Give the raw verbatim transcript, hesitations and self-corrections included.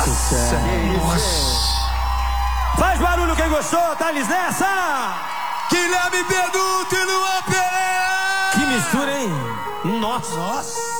Nossa! Nossa! Faz barulho quem gostou, Thales nessa! Guilherme Benuto e Luan Pereira! Que mistura, hein? Nossa! Nossa!